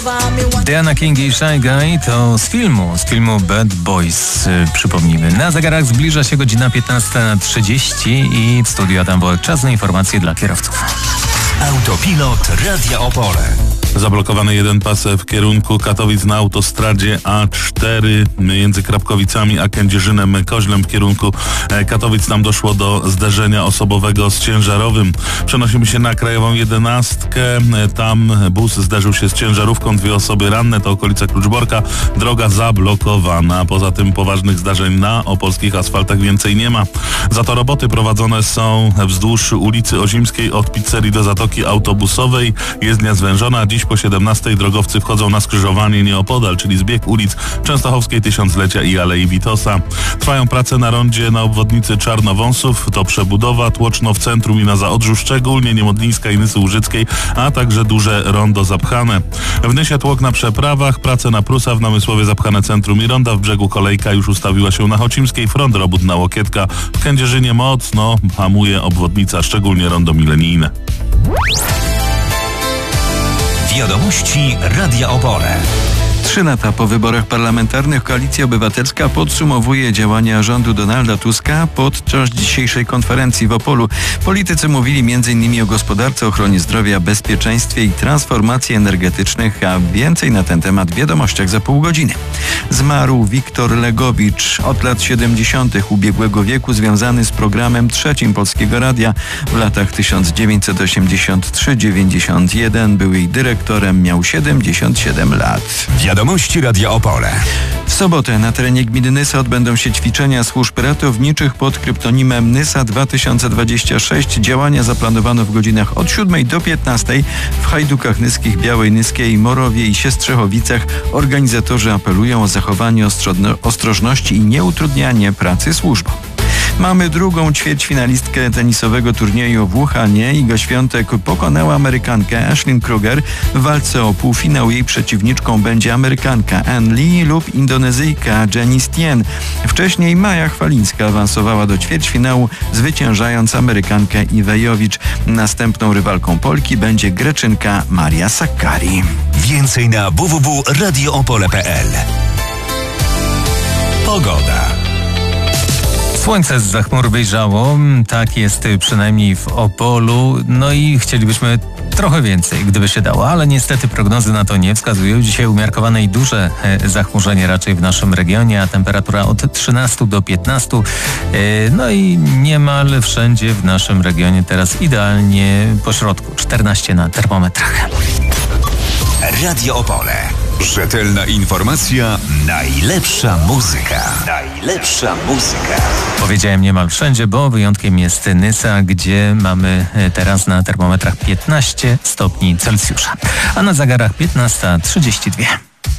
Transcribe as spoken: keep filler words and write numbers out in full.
Diana King i Shy Guy to z filmu, z filmu Bad Boys, przypomnijmy. Na zegarach zbliża się godzina piętnasta trzydzieści i w studiu Adam Wołek. Czas na informacje dla kierowców. Autopilot Radia Opole. Zablokowany jeden pas w kierunku Katowic na autostradzie A cztery między Krapkowicami a Kędzierzynem-Koźlem w kierunku Katowic. Tam doszło do zderzenia osobowego z ciężarowym. Przenosimy się na Krajową jedenastkę. Tam bus zderzył się z ciężarówką. Dwie osoby ranne, to okolica Kluczborka. Droga zablokowana. Poza tym poważnych zdarzeń na opolskich asfaltach więcej nie ma. Za to roboty prowadzone są wzdłuż ulicy Ozimskiej od pizzerii do Zatoki Autobusowej. Jezdnia zwężona. Dziś po siedemnastej drogowcy wchodzą na skrzyżowanie nieopodal, czyli zbieg ulic Częstochowskiej, Tysiąclecia i Alei Witosa. Trwają prace na rondzie na obwodnicy Czarnowąsów. To przebudowa, tłoczno w centrum i na Zaodrzu, szczególnie Niemodlińska i Nysy Łużyckiej, a także duże rondo zapchane. W Nysie tłok na przeprawach, prace na Prusa, w Namysłowie zapchane centrum i ronda, w Brzegu kolejka już ustawiła się na Chocimskiej, front robót na Łokietka. W Kędzierzynie mocno hamuje obwodnica, szczególnie rondo milenijne. Wiadomości Radia Opole. Trzy lata po wyborach parlamentarnych Koalicja Obywatelska podsumowuje działania rządu Donalda Tuska podczas dzisiejszej konferencji w Opolu. Politycy mówili między innymi o gospodarce, ochronie zdrowia, bezpieczeństwie i transformacji energetycznych, a więcej na ten temat w wiadomościach za pół godziny. Zmarł Wiktor Legowicz, od lat siedemdziesiątych ubiegłego wieku związany z programem trzecim Polskiego Radia. W latach tysiąc dziewięćset osiemdziesiąt trzy do dziewięćdziesiąt jeden był jej dyrektorem, miał siedemdziesiąt siedem lat. Wiadomości Radia Opole. W sobotę na terenie gminy Nysa odbędą się ćwiczenia służb ratowniczych pod kryptonimem Nysa dwa tysiące dwadzieścia sześć. Działania zaplanowano w godzinach od siódmej do piętnastej w Hajdukach Nyskich, Białej Nyskiej, Morowie i Siestrzechowicach. Organizatorzy apelują o zachowanie ostro- ostrożności i nieutrudnianie pracy służbom. Mamy drugą ćwierćfinalistkę tenisowego turnieju w Wuhanie. Iga Świątek pokonała Amerykankę Ashlyn Kruger. W walce o półfinał jej przeciwniczką będzie Amerykanka Ann Lee lub Indonezyjka Jenny Stien. Wcześniej Maja Chwalińska awansowała do ćwierćfinału, zwyciężając Amerykankę Iwę Jowicz. Następną rywalką Polki będzie Greczynka Maria Sakkari. Więcej na w w w kropka radio opole kropka p l. Pogoda. Słońce zza chmur wyjrzało, tak jest przynajmniej w Opolu, no i chcielibyśmy trochę więcej, gdyby się dało, ale niestety prognozy na to nie wskazują. Dzisiaj umiarkowane i duże zachmurzenie raczej w naszym regionie, a temperatura od trzynastu do piętnastu, no i niemal wszędzie w naszym regionie teraz idealnie po środku, czternaście na termometrach. Radio Opole. Rzetelna informacja, najlepsza muzyka. Najlepsza muzyka. Powiedziałem niemal wszędzie, bo wyjątkiem jest Nysa, gdzie mamy teraz na termometrach piętnaście stopni Celsjusza, a na zegarach piętnasta trzydzieści dwa.